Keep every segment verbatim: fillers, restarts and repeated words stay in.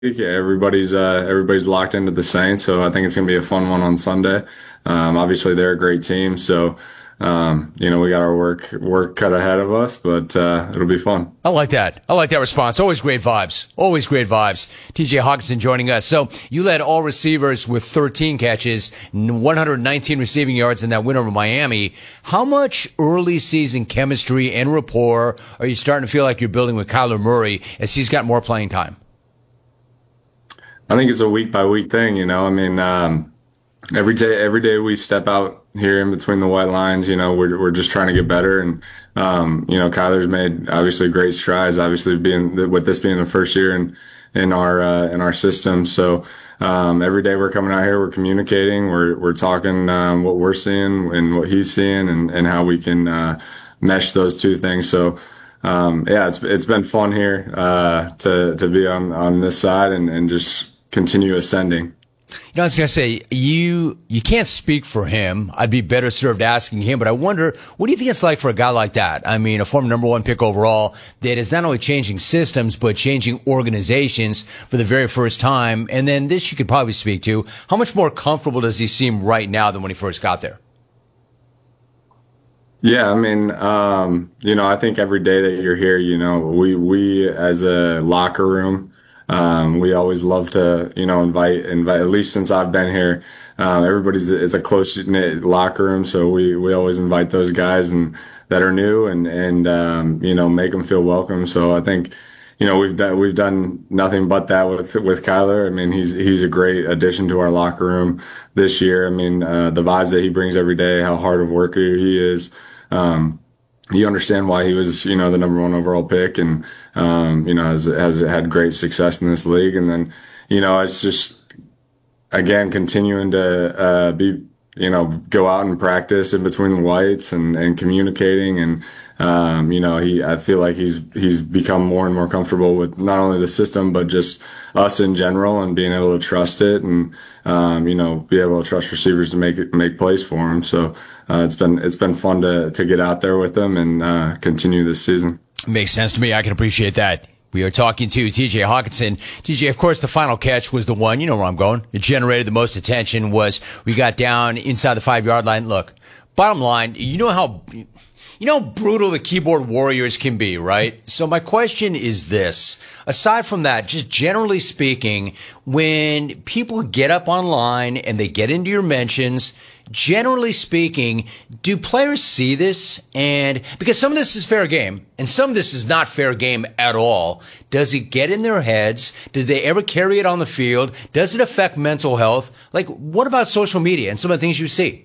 Everybody's uh, everybody's locked into the Saints, so I think it's going to be a fun one on Sunday. Um, obviously, they're a great team, so um, you know we got our work work cut ahead of us, but uh, it'll be fun. I like that. I like that response. Always great vibes. Always great vibes. T J Hockenson joining us. So you led all receivers with thirteen catches, one hundred nineteen receiving yards in that win over Miami. How much early season chemistry and rapport are you starting to feel like you're building with Kyler Murray as he's got more playing time? I think it's a week by week thing, you know. I mean, um, every day, every day we step out here in between the white lines, you know, we're we're just trying to get better, and um, you know, Kyler's made obviously great strides. Obviously, being with this being the first year in in our uh, in our system, so um, every day we're coming out here, we're communicating, we're we're talking um, what we're seeing and what he's seeing, and and how we can uh, mesh those two things. So. Um, yeah, it's it's been fun here uh, to to be on on this side and and just continue ascending. You know, I was going to say, you you can't speak for him. I'd be better served asking him, but I wonder, what do you think it's like for a guy like that? I mean, a former number one pick overall that is not only changing systems, but changing organizations for the very first time. And then this you could probably speak to. How much more comfortable does he seem right now than when he first got there? Yeah, I mean, um, you know, I think every day that you're here, you know, we we as a locker room, um, we always love to, you know, invite invite. At least since I've been here, uh, everybody's it's a close knit locker room, so we we always invite those guys and that are new and and um, you know make them feel welcome. So I think. You know, we've done we've done nothing but that with with Kyler. I mean, he's he's a great addition to our locker room this year. I mean, uh, the vibes that he brings every day, how hard of a worker he is. Um, you understand why he was, you know, the number one overall pick, and um, you know, has has had great success in this league. And then, you know, it's just again continuing to uh, be, you know, go out and practice in between the whites and and communicating and. Um, you know, he, I feel like he's, he's become more and more comfortable with not only the system, but just us in general and being able to trust it and, um, you know, be able to trust receivers to make it, make plays for him. So, uh, it's been, it's been fun to, to get out there with him and, uh, continue this season. Makes sense to me. I can appreciate that. We are talking to T J Hockenson. T J, of course, the final catch was the one, you know where I'm going. It generated the most attention was we got down inside the five yard line. Look, bottom line, you know how, You know how brutal the keyboard warriors can be, right? So my question is this. Aside from that, just generally speaking, when people get up online and they get into your mentions, generally speaking, do players see this? And because some of this is fair game and some of this is not fair game at all, does it get in their heads? Did they ever carry it on the field? Does it affect mental health? Like, what about social media and some of the things you see?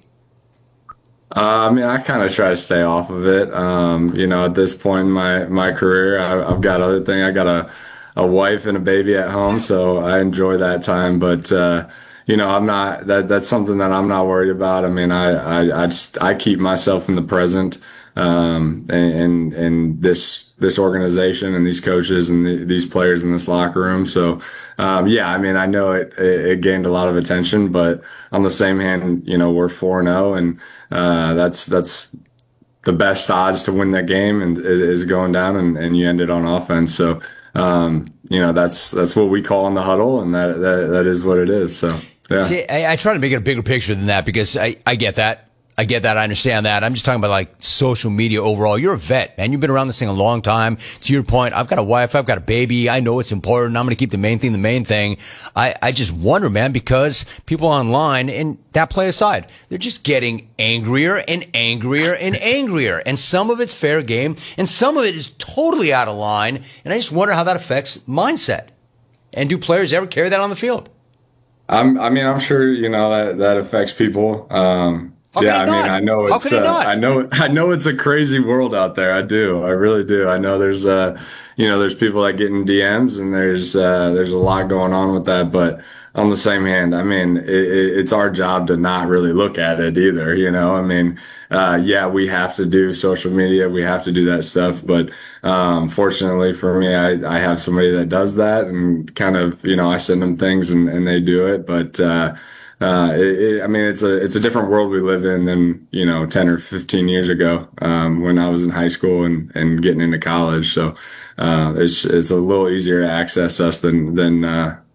Uh, I mean, I kind of try to stay off of it. Um, you know, at this point in my, my career, I, I've got other thing. I got a, a wife and a baby at home, so I enjoy that time. But, uh, you know, I'm not, that, that's something that I'm not worried about. I mean, I, I, I just, I keep myself in the present, um, and, and, and this, this organization and these coaches and the, these players in this locker room. So, um, yeah, I mean, I know it, it, it gained a lot of attention, but on the same hand, you know, we're four and oh and, uh, that's, that's the best odds to win that game and is going down and, and you end it on offense. So, um, you know, that's, that's what we call in the huddle and that, that, that is what it is. So, yeah. See, I, I try to make it a bigger picture than that because I, I get that. I get that. I understand that. I'm just talking about like social media overall. You're a vet, man. You've been around this thing a long time. To your point, I've got a wife. I've got a baby. I know it's important. I'm going to keep the main thing the main thing. I, I just wonder, man, because people online, and that play aside, they're just getting angrier and angrier and angrier. And some of it's fair game and some of it is totally out of line. And I just wonder how that affects mindset. And do players ever carry that on the field? I'm, I mean, I'm sure, you know, that, that affects people. Um, How yeah, I mean, I know How it's, could it uh, not? I know, I know it's a crazy world out there. I do. I really do. I know there's, uh, you know, there's people that get in D Ms and there's, uh, there's a lot going on with that. But on the same hand, I mean, it, it's our job to not really look at it either. You know, I mean, uh, yeah, we have to do social media. We have to do that stuff. But, um, fortunately for me, I, I have somebody that does that and kind of, you know, I send them things and, and they do it. But, uh, uh, it, it, I mean, it's a it's a different world we live in than you know ten or fifteen years ago um, when I was in high school and and getting into college. So uh, it's it's a little easier to access us than than uh,